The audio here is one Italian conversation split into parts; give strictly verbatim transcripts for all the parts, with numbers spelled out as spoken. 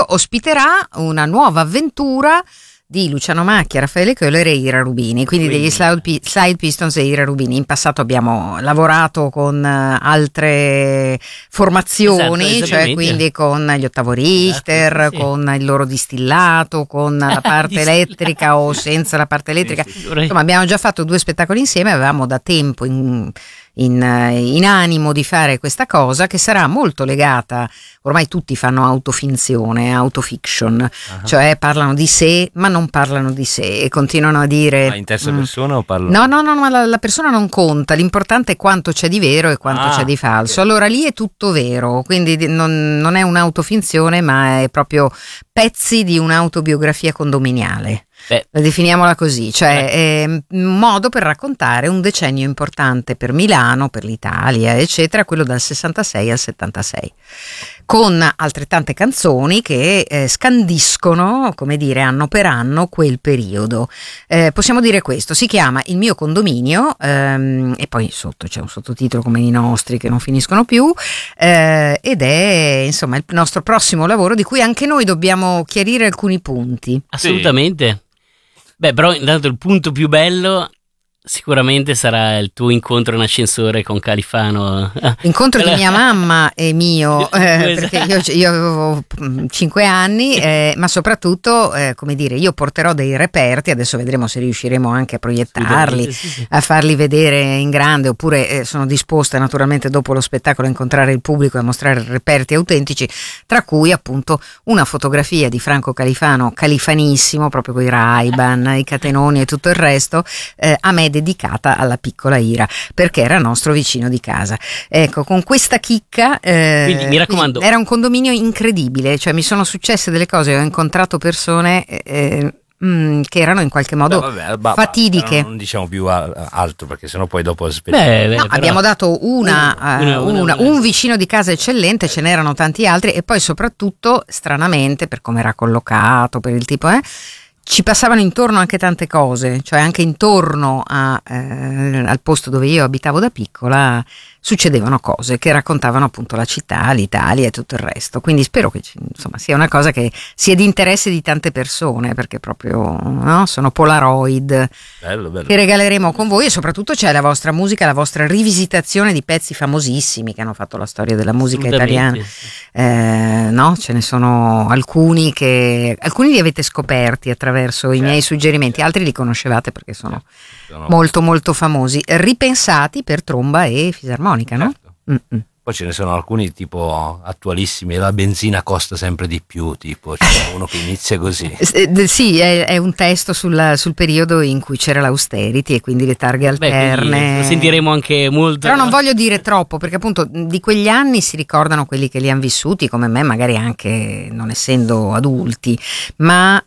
ospiterà una nuova avventura di Luciano Macchia, Raffaele Köhler e Ira Rubini, quindi, quindi. degli Slide, Slide Pistons e Ira Rubini. In passato abbiamo lavorato con altre formazioni, esatto, cioè quindi con gli Ottavo Richter, esatto, sì, con il loro distillato, con la parte elettrica o senza la parte elettrica. Sì, sì, insomma, abbiamo già fatto due spettacoli insieme, avevamo da tempo in, in, in animo di fare questa cosa che sarà molto legata, ormai tutti fanno autofinzione, autofiction, uh-huh. cioè parlano di sé ma non parlano di sé e continuano a dire ma in terza persona mm, o parlano? No, no, no, ma la, la persona non conta, l'importante è quanto c'è di vero e quanto ah, c'è di falso. Okay. Allora lì è tutto vero, quindi non, non è un'autofinzione ma è proprio pezzi di un'autobiografia condominiale. Beh. Definiamola così, cioè è un modo per raccontare un decennio importante per Milano, per l'Italia, eccetera, quello dal sessantasei al settantasei, con altrettante canzoni che eh, scandiscono, come dire, anno per anno quel periodo. Eh, possiamo dire questo, si chiama Il mio condominio, ehm, e poi sotto c'è un sottotitolo come i nostri che non finiscono più, eh, ed è insomma il nostro prossimo lavoro di cui anche noi dobbiamo chiarire alcuni punti. Assolutamente. Sì. Beh, però intanto il punto più bello sicuramente sarà il tuo incontro in ascensore con Califano. Incontro di mia mamma e mio, eh, perché io, io avevo cinque anni, eh, ma soprattutto, eh, come dire, io porterò dei reperti, adesso vedremo se riusciremo anche a proiettarli, sì, sì. a farli vedere in grande, oppure eh, sono disposta naturalmente dopo lo spettacolo a incontrare il pubblico e a mostrare reperti autentici, tra cui appunto una fotografia di Franco Califano, califanissimo, proprio con i Ray-Ban, i catenoni e tutto il resto, eh, a me dedicata alla piccola Ira, perché era nostro vicino di casa. Ecco, con questa chicca eh, quindi mi raccomando, era un condominio incredibile, cioè mi sono successe delle cose, ho incontrato persone eh, mh, che erano in qualche modo beh, vabbè, ba, fatidiche. Non diciamo più altro perché sennò poi dopo aspettiamo. Beh, beh, no, però... abbiamo dato una, una, uh, una, una, una un vicino di casa eccellente, ce n'erano tanti altri e poi soprattutto stranamente per come era collocato, per il tipo eh ci passavano intorno anche tante cose, cioè anche intorno a, eh, al posto dove io abitavo da piccola succedevano cose che raccontavano appunto la città, l'Italia e tutto il resto, quindi spero che insomma sia una cosa che sia di interesse di tante persone, perché proprio no? sono Polaroid bello, bello. che regaleremo con voi e soprattutto c'è la vostra musica, la vostra rivisitazione di pezzi famosissimi che hanno fatto la storia della musica italiana, eh, no? Ce ne sono alcuni che alcuni li avete scoperti attraverso certo. i miei suggerimenti, altri li conoscevate perché sono certo. molto molto famosi, ripensati per tromba e fisarmonica. No? Certo. Poi ce ne sono alcuni tipo attualissimi, la benzina costa sempre di più, tipo c'è uno che inizia così. Eh, sì, è, è un testo sul, sul periodo in cui c'era l'austerity e quindi le targhe alterne. Beh, lo sentiremo anche molto. Però non voglio dire troppo perché appunto di quegli anni si ricordano quelli che li hanno vissuti come me, magari anche non essendo adulti, ma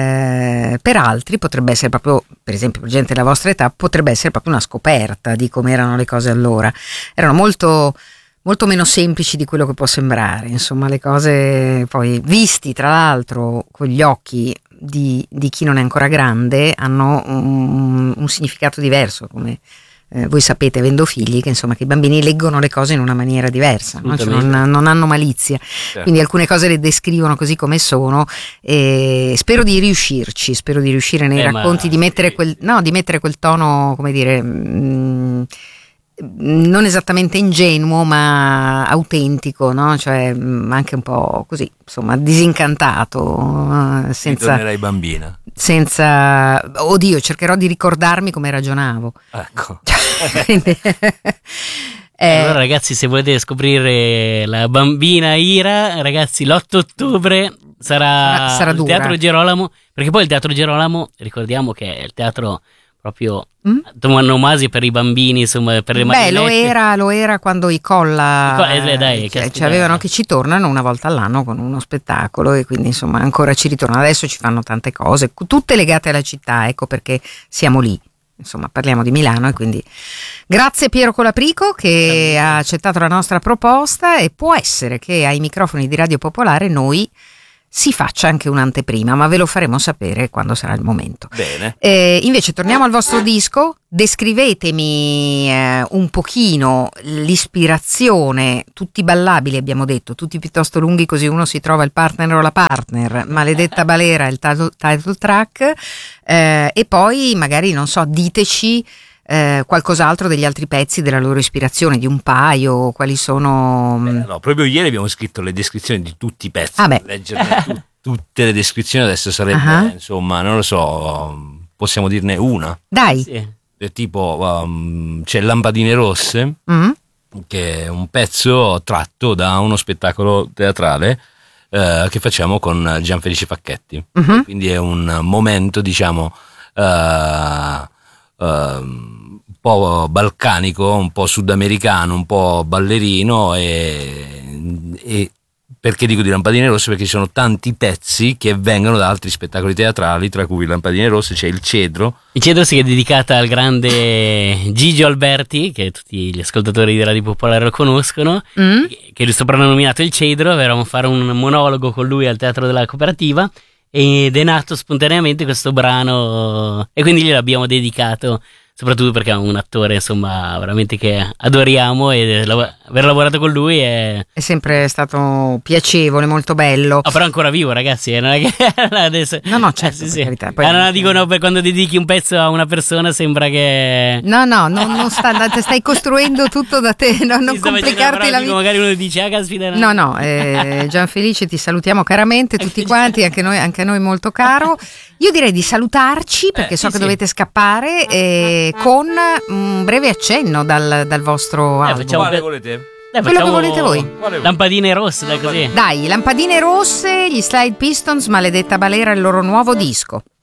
eh, per altri potrebbe essere proprio, per esempio per gente della vostra età, potrebbe essere proprio una scoperta di come erano le cose allora. Erano molto... molto meno semplici di quello che può sembrare, insomma le cose poi visti tra l'altro con gli occhi di, di chi non è ancora grande hanno un, un significato diverso, come eh, voi sapete avendo figli che insomma che i bambini leggono le cose in una maniera diversa, no? Cioè non, non hanno malizia, certo. Quindi alcune cose le descrivono così come sono e spero di riuscirci, spero di riuscire nei eh, racconti ma... di mettere quel, no, di mettere quel tono, come dire... Mh, non esattamente ingenuo ma autentico, no? Cioè anche un po' così, insomma, disincantato, senza tornerai bambina. Senza oddio, cercherò di ricordarmi come ragionavo. Ecco. Quindi, eh, allora ragazzi, se volete scoprire la bambina Ira, ragazzi, l'otto ottobre sarà, sarà il Teatro Gerolamo, perché poi il Teatro Gerolamo, ricordiamo che è il teatro proprio mm? onomasi per i bambini, insomma, per le Beh, lo era, lo era quando i Colla, I colla eh, dai, cioè, ci avevano che ci tornano una volta all'anno con uno spettacolo e quindi insomma ancora ci ritornano. Adesso ci fanno tante cose, tutte legate alla città, ecco perché siamo lì. Insomma, parliamo di Milano e quindi grazie Piero Colaprico che ha accettato la nostra proposta e può essere che ai microfoni di Radio Popolare noi si faccia anche un'anteprima, ma ve lo faremo sapere quando sarà il momento. Bene. Eh, invece torniamo al vostro disco, descrivetemi eh, un pochino l'ispirazione, tutti ballabili abbiamo detto, tutti piuttosto lunghi così uno si trova il partner o la partner, Maledetta Balera è il title, title track, eh, e poi magari non so, diteci Eh, qualcos'altro degli altri pezzi della loro ispirazione, di un paio, quali sono? Beh, no, proprio ieri abbiamo scritto le descrizioni di tutti i pezzi. Ah, beh. Leggerne tu- tutte le descrizioni adesso sarebbe, Uh-huh. insomma, non lo so, possiamo dirne una. Dai. Sì. È tipo, um, c'è Lampadine Rosse, Mm? che è un pezzo tratto da uno spettacolo teatrale eh, che facciamo con Gianfelice Facchetti. Mhm. Quindi è un momento, diciamo, eh, eh, un po' balcanico, un po' sudamericano, un po' ballerino e, e perché dico di Lampadine Rosse? Perché ci sono tanti pezzi che vengono da altri spettacoli teatrali, tra cui Lampadine Rosse, c'è il Cedro. Il Cedro si è dedicata al grande Gigio Alberti, che tutti gli ascoltatori di Radio Popolare lo conoscono, Mm? che è soprannominato il Cedro. Avevamo fare un monologo con lui al Teatro della Cooperativa ed è nato spontaneamente questo brano e quindi gliel'abbiamo dedicato, soprattutto perché è un attore insomma veramente che adoriamo e lav- aver lavorato con lui è... È sempre stato piacevole, molto bello. Ah, però è ancora vivo, ragazzi, eh, non è che adesso... No, no, certo, Eh, sì, per sì. carità. Poi- Ah, no, no, dicono per quando dedichi un pezzo a una persona sembra che... No, no, non, non sta, te stai costruendo tutto da te, no, non Mi sto facendo complicarti una la frase, vita. magari uno dice, ah, caspita, No, no, eh, Gianfelice ti salutiamo caramente tutti quanti, anche noi, anche a noi molto caro. Io direi di salutarci perché Eh, so sì, che sì. dovete scappare eh, con un breve accenno dal, dal vostro Eh, album. facciamo- Quale volete? Dai, quello che facciamo volete voi. Quale- Lampadine rosse, dai così. Dai, Lampadine Rosse, gli Slide Pistons, Maledetta Balera, il loro nuovo disco.